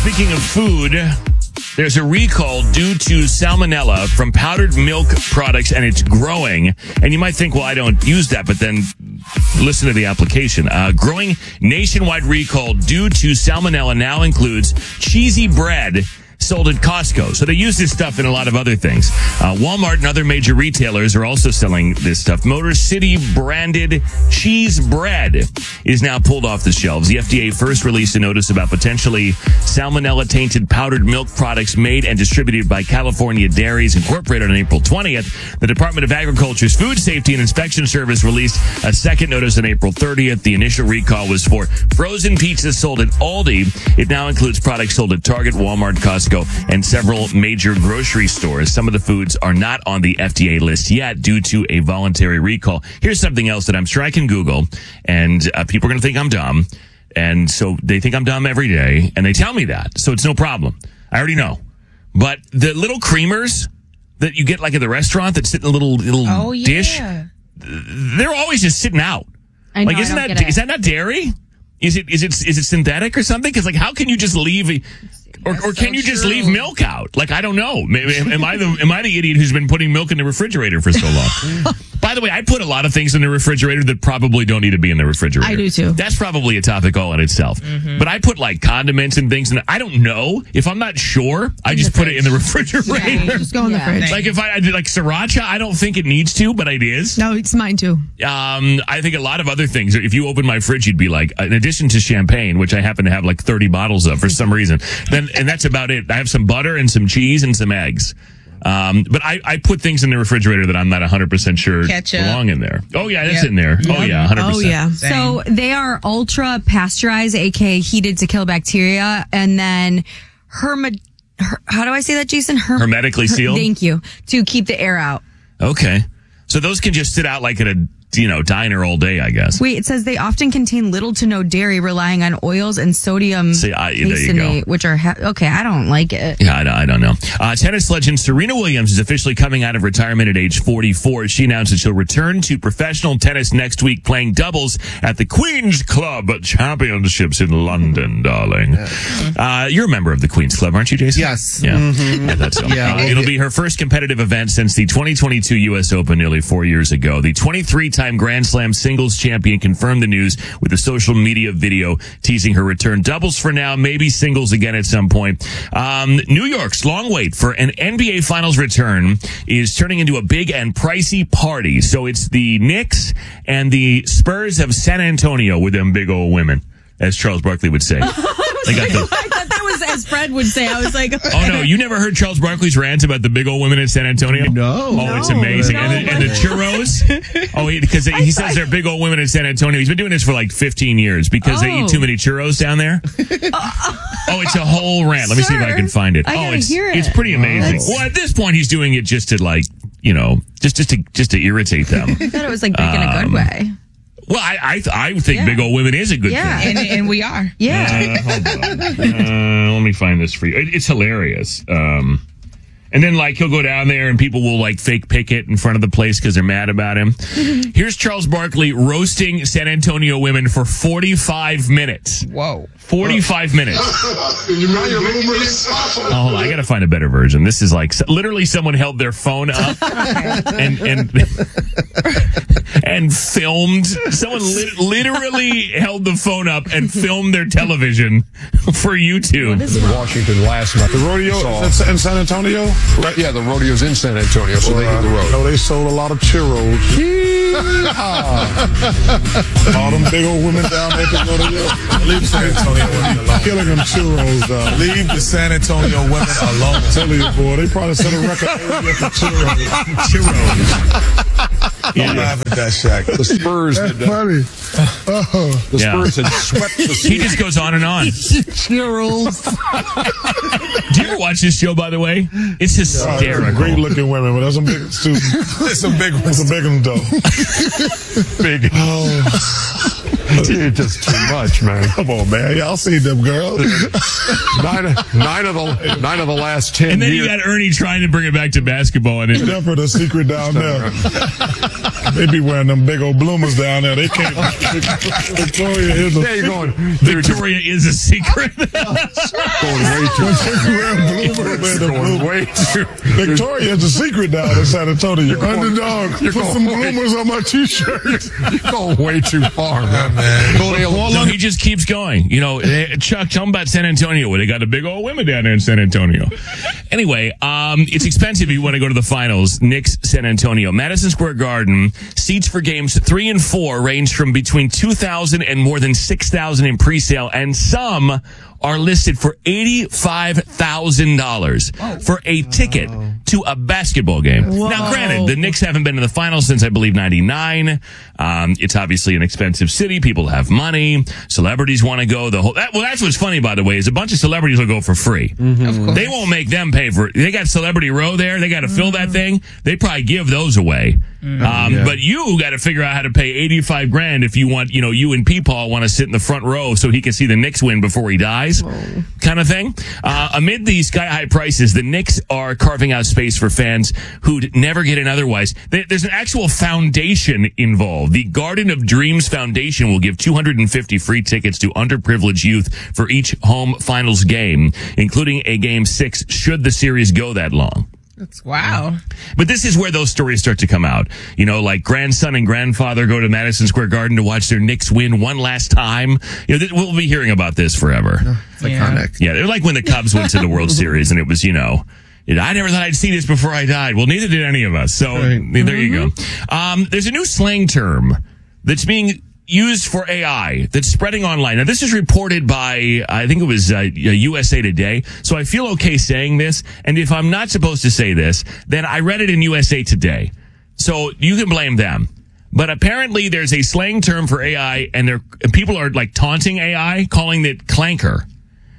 speaking of food, there's a recall due to salmonella from powdered milk products, and it's growing. And you might think, well, I don't use that, but then listen to the application. Growing nationwide recall due to salmonella now includes cheesy bread sold at Costco. So they use this stuff in a lot of other things. Walmart and other major retailers are also selling this stuff. Motor City branded cheese bread is now pulled off the shelves. The FDA first released a notice about potentially salmonella-tainted powdered milk products made and distributed by California Dairies Incorporated on April 20th. The Department of Agriculture's Food Safety and Inspection Service released a second notice on April 30th. The initial recall was for frozen pizzas sold at Aldi. It now includes products sold at Target, Walmart, Costco, and several major grocery stores. Some of the foods are not on the FDA list yet due to a voluntary recall. Here's something else that I'm sure I can Google, and people are going to think I'm dumb. And so they think I'm dumb every day, and they tell me that. So it's no problem. I already know. But the little creamers that you get like at the restaurant that sit in a little dish, they're always just sitting out. I know, like, is that not dairy? Is it synthetic or something? Because like, how can you just leave? Or can you just leave milk out? Like, I don't know. Maybe, am I the idiot who's been putting milk in the refrigerator for so long? By the way, I put a lot of things in the refrigerator that probably don't need to be in the refrigerator. I do too. That's probably a topic all in itself. Mm-hmm. But I put like condiments and things, and I don't know. If I'm not sure, I just put it in the refrigerator. Yeah, just go in the fridge. Like if I did like sriracha, I don't think it needs to, but it is. No, it's mine too. I think a lot of other things. If you open my fridge, you'd be like, in addition to champagne, which I happen to have like 30 bottles of for some reason, and that's about it. I have some butter and some cheese and some eggs. But I put things in the refrigerator that I'm not 100% sure belong in there. Oh, yeah, that's in there. Yep. Oh, yeah, 100%. Oh, yeah. Same. So they are ultra pasteurized, aka heated to kill bacteria, and then how do I say that, Jason? Hermetically sealed? Thank you. To keep the air out. Okay. So those can just sit out like at a diner all day, I guess. Wait, it says they often contain little to no dairy, relying on oils and sodium caseinate, which are okay. I don't like it. Yeah, I don't know. Tennis legend Serena Williams is officially coming out of retirement at age 44. She announced that she'll return to professional tennis next week, playing doubles at the Queen's Club Championships in London, darling. You're a member of the Queen's Club, aren't you, Jason? Yes. Yeah. Mm-hmm. That's so. It'll be her first competitive event since the 2022 U.S. Open nearly 4 years ago. The 23-time Grand Slam singles champion confirmed the news with a social media video teasing her return. Doubles for now, maybe singles again at some point. New York's long wait for an NBA Finals return is turning into a big and pricey party. So it's the Knicks and the Spurs of San Antonio with them big old women, as Charles Barkley would say. I thought that was as Fred would say. I was like, oh no, you never heard Charles Barkley's rant about the big old women in San Antonio? No. Oh, it's amazing. And the churros. Oh, because he says they're big old women in San Antonio. He's been doing this for like 15 years because they eat too many churros down there. Oh, it's a whole rant. Let me see if I can find it. It's pretty amazing. Well, at this point, he's doing it just to like, just to irritate them. I thought it was like big in a good way. Well, I think big old women is a good thing. And we are. Yeah. Hold on. Let me find this for you. It's hilarious. And then, like, he'll go down there and people will, like, fake picket in front of the place because they're mad about him. Here's Charles Barkley roasting San Antonio women for 45 minutes. Whoa. 45 minutes. You know your rumors? Oh, I got to find a better version. This is like, literally someone held their phone up and filmed. Someone literally held the phone up and filmed their television for YouTube. Washington last night. The rodeo is in San Antonio? Right, yeah, the rodeo's in San Antonio, so they hit the road. No, they sold a lot of churros. All them big old women down there at the rodeo. Leave San Antonio women alone. Killing them churros. Leave the San Antonio women alone. Tell you, boy, they probably set a record early at the churros. I'm laughing at that, Shaq. The Spurs did that. Funny. The Spurs had swept the He just goes on and on. Churros. Do you ever watch this show, by the way? It's hysterical. Great looking women, but there's some big students. There's some big ones. There's some big ones, though. Big. It's just too much, man. Come on, man. Y'all seen them girls. Nine of the last 10 And then years. you got Ernie trying to bring it back to basketball, and Them for the secret down there. They be wearing them big old bloomers down there. They can't. Victoria is a There you're going. Dude, Victoria is a secret. going way too Bloomers, going way too. Victoria is a secret down in San Antonio. going- Underdog, you're put going some way- bloomers on my t-shirt. You're going way too far, man. No, he just keeps going. You know, Chuck, tell him about San Antonio, where they got the big old women down there in San Antonio. Anyway, it's expensive if you want to go to the finals. Knicks, San Antonio. Madison Square Garden, seats for games 3 and 4 range from between 2,000 and more than 6,000 in presale, and some are listed for $85,000 for a ticket to a basketball game. Now, granted, the Knicks haven't been in the finals since, I believe, 99. It's obviously an expensive city. People have money. Celebrities want to go. That's what's funny, by the way, is a bunch of celebrities will go for free. They won't make them pay for it. They got Celebrity Row there. They got to fill that thing. They probably give those away. But you got to figure out how to pay $85,000 if you want, you and Peepaw want to sit in the front row so he can see the Knicks win before he dies, kind of thing. Amid these sky-high prices, the Knicks are carving out space for fans who'd never get in otherwise. There's an actual foundation involved. The Garden of Dreams Foundation will give 250 free tickets to underprivileged youth for each home finals game, including a game 6 should the series go that long. Wow. But this is where those stories start to come out. Like grandson and grandfather go to Madison Square Garden to watch their Knicks win one last time. We'll be hearing about this forever. It's iconic. Yeah, they're like when the Cubs went to the World Series and it was, I never thought I'd see this before I died. Well, neither did any of us. So there you go. There's a new slang term that's being used for AI that's spreading online. Now, this is reported by, I think it was USA Today, so I feel okay saying this. And if I'm not supposed to say this, then I read it in USA Today. So you can blame them. But apparently there's a slang term for AI, and people are like taunting AI, calling it clanker.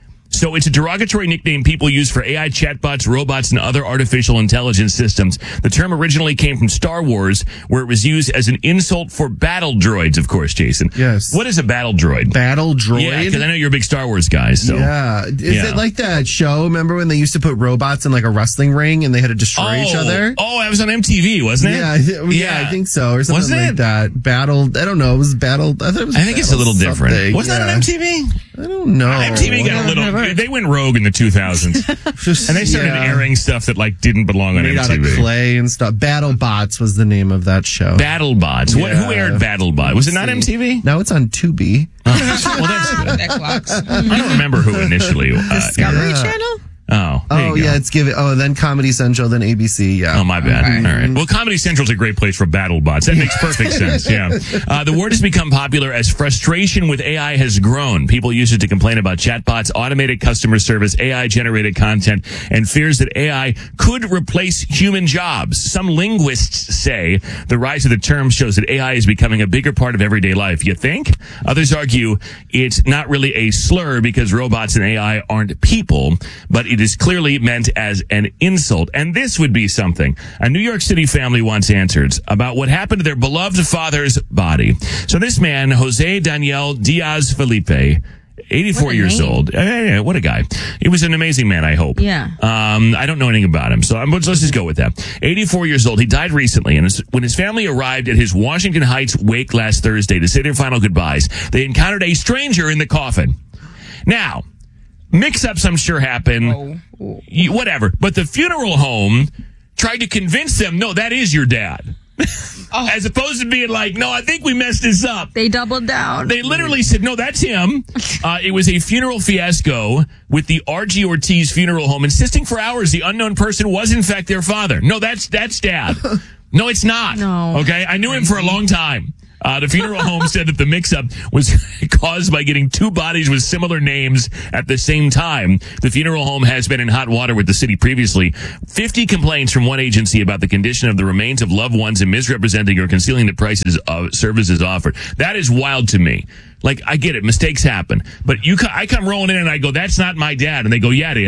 So it's a derogatory nickname people use for AI chatbots, robots, and other artificial intelligence systems. The term originally came from Star Wars, where it was used as an insult for battle droids, of course, Jason. Yes. What is a battle droid? Battle droid? Yeah, because I know you're a big Star Wars guy. So. Yeah. Is it like that show? Remember when they used to put robots in like a wrestling ring and they had to destroy each other? Oh, that was on MTV, wasn't it? Yeah, I think so. Or something wasn't like it? that. Battle, I don't know. It was Battle. I think it's a little different. something. Wasn't that on MTV? I don't know. MTV got a little. They went rogue in the 2000s, and they started airing stuff that didn't belong on Made MTV. out of clay and stuff. BattleBots was the name of that show. BattleBots. Yeah. Who aired BattleBot? Was it not MTV? Now it's on Tubi. Well, that's good. Xbox. I don't remember who initially. Discovery Channel? Oh, there you go. Yeah, it's then Comedy Central, then ABC. Yeah. Oh, my bad. All right. Well, Comedy Central's a great place for BattleBots. That makes perfect sense. Yeah. The word has become popular as frustration with AI has grown. People use it to complain about chatbots, automated customer service, AI-generated content, and fears that AI could replace human jobs. Some linguists say the rise of the term shows that AI is becoming a bigger part of everyday life. You think? Others argue it's not really a slur because robots and AI aren't people, but it is clearly meant as an insult. And this would be something. A New York City family wants answers about what happened to their beloved father's body. So this man, Jose Daniel Diaz Felipe, 84 years old. What a guy. He was an amazing man, I hope. Yeah. I don't know anything about him, so let's just go with that. 84 years old. He died recently, and when his family arrived at his Washington Heights wake last Thursday to say their final goodbyes, they encountered a stranger in the coffin. Now, mix-ups, I'm sure, happen. Whatever. But the funeral home tried to convince them, no, that is your dad. As opposed to being like, no, I think we messed this up. They doubled down. They literally said, no, that's him. It was a funeral fiasco with the R.G. Ortiz Funeral Home insisting for hours the unknown person was, in fact, their father. No, that's dad. No, it's not. No. Okay? I knew him for a long time. The funeral home said that the mix-up was caused by getting two bodies with similar names at the same time. The funeral home has been in hot water with the city previously. 50 complaints from one agency about the condition of the remains of loved ones and misrepresenting or concealing the prices of services offered. That is wild to me. Like, I get it. Mistakes happen. But I come rolling in and I go, that's not my dad. And they go, yeah, it is.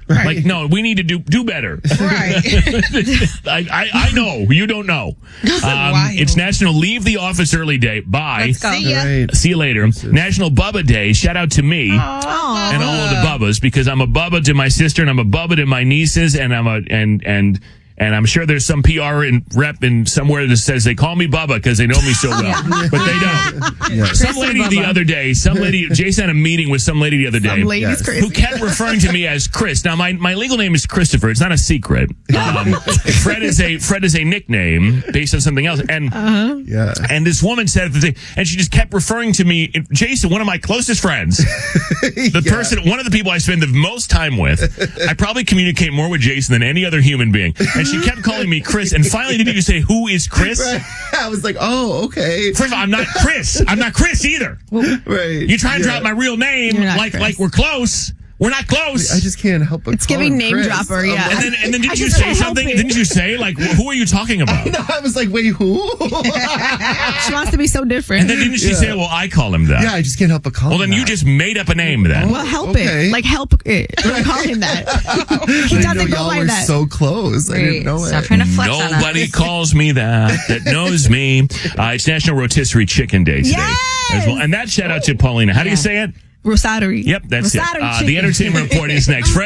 Like, no, we need to do better. Right. I know. You don't know. Wild. It's National Leave the Office Early Day. Bye. Let's go. See ya. Right. See you later. National Bubba Day. Shout out to me and all of the Bubbas, because I'm a Bubba to my sister and I'm a Bubba to my nieces, and and I'm sure there's some PR and rep in somewhere that says they call me Bubba because they know me so well, but they don't. Yeah. Some lady the other day, Jason had a meeting with some lady the other day Some lady's crazy. who kept referring to me as Chris. Now, my legal name is Christopher. It's not a secret. Fred is a nickname based on something else. And Yeah. and this woman said the thing, and she just kept referring to me, Jason, one of my closest friends, one of the people I spend the most time with. I probably communicate more with Jason than any other human being. And she kept calling me Chris. And finally, didn't you say, who is Chris? Right. I was like, oh, okay. First of all, I'm not Chris. I'm not Chris either. Right. You try to drop my real name You're not like Chris. we're close. We're not close. I just can't help but It's call giving him name Chris. dropper, yeah. And then I didn't you just say can't help something? it. Didn't you say, like, who are you talking about? No, I was like, wait, who? She wants to be so different. And then didn't she say, well, I call him that? Yeah, I just can't help but call Well, him then you that. just made up a name then. well, help Okay. it. Like, help it. Don't call him that. He I didn't know doesn't go y'all by were that. so close. I didn't know Stop it. trying to flex on us. Nobody calls me that knows me. It's National Rotisserie Chicken Day today as well. And that shout out to Paulina. How do you say it? Rosatory. Yep, that's Rosatory it. The chicken. entertainment report is next. Fred